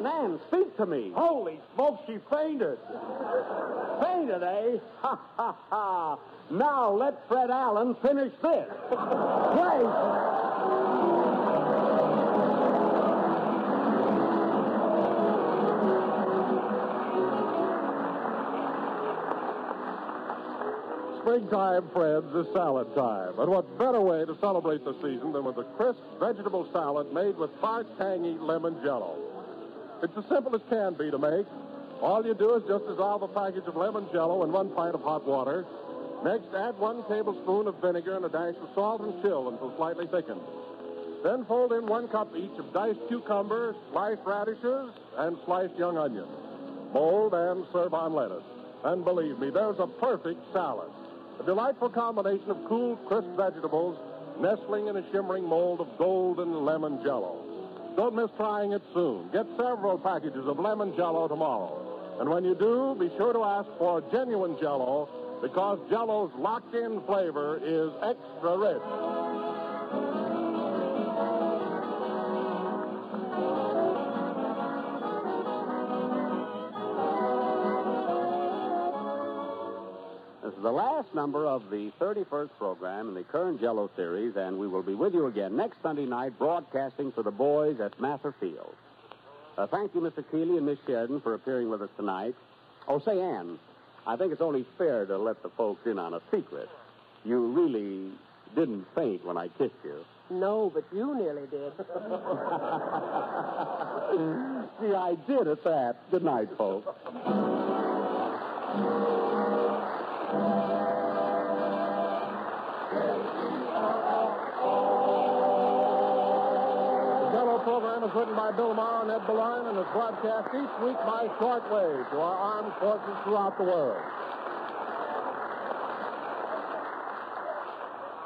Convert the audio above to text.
Ann, speak to me. Holy smoke, she fainted. Fainted, eh? Ha, ha, ha. Now let Fred Allen finish this. Wait. Springtime, friends, is salad time. And what better way to celebrate the season than with a crisp vegetable salad made with tart, tangy lemon jello? It's as simple as can be to make. All you do is just dissolve a package of lemon jello in 1 pint of hot water. Next, add 1 tablespoon of vinegar and a dash of salt and chill until slightly thickened. Then fold in 1 cup each of diced cucumber, sliced radishes, and sliced young onion. Mold and serve on lettuce. And believe me, there's a perfect salad. A delightful combination of cool, crisp vegetables nestling in a shimmering mold of golden lemon jello. Don't miss trying it soon. Get several packages of lemon jello tomorrow. And when you do, be sure to ask for genuine jello, because jello's locked-in flavor is extra rich. This is the last number of the 31st program in the current Jello series, and we will be with you again next Sunday night broadcasting for the boys at Mather Field. Thank you, Mr. Keeley and Miss Sheridan, for appearing with us tonight. Oh, say, Ann, I think it's only fair to let the folks in on a secret. You really didn't faint when I kissed you. No, but you nearly did. See, I did at that. Good night, folks. The Jello program is written by Bill Maher and Ed Beline and is broadcast each week by shortwave to our armed forces throughout the world.